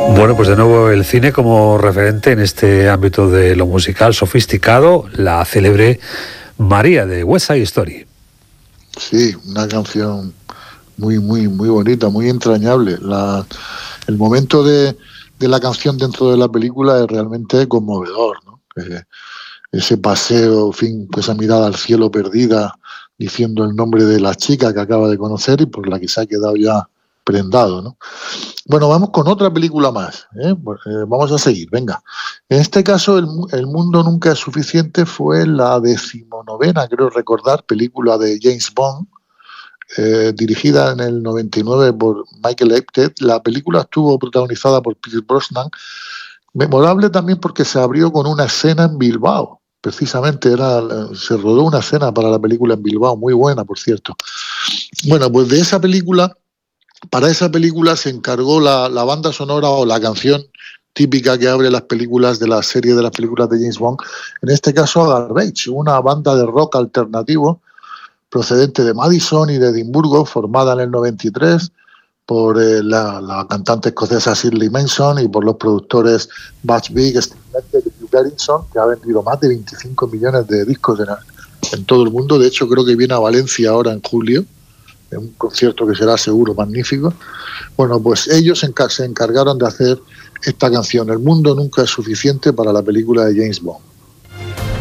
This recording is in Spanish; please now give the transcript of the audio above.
Bueno, pues de nuevo el cine como referente en este ámbito de lo musical sofisticado, la célebre María de West Side Story. Sí, una canción muy bonita, muy entrañable. El momento de la canción dentro de la película es realmente conmovedor, ¿no? Ese paseo, en fin, esa mirada al cielo perdida, diciendo el nombre de la chica que acaba de conocer y por la que se ha quedado ya prendado, ¿no? Bueno, vamos con otra película más, ¿eh? Vamos a seguir, venga. En este caso, El mundo nunca es suficiente fue la 19ª, creo recordar, película de James Bond, dirigida en el 99 por Michael Apted. La película estuvo protagonizada por Pierce Brosnan, memorable también porque se abrió con una escena en Bilbao. Precisamente se rodó una escena para la película en Bilbao, muy buena, por cierto. Bueno, pues de esa película, para esa película se encargó la banda sonora o la canción típica que abre las películas de la serie de las películas de James Bond, en este caso Garbage, una banda de rock alternativo procedente de Madison y de Edimburgo, formada en el 93 por la cantante escocesa Shirley Manson y por los productores Butch Vig, Steve Lukather y Hugh Garrison, que ha vendido más de 25 millones de discos en todo el mundo. De hecho, creo que viene a Valencia ahora en julio, en un concierto que será seguro magnífico. Bueno, pues ellos se encargaron de hacer esta canción, El mundo nunca es suficiente, para la película de James Bond.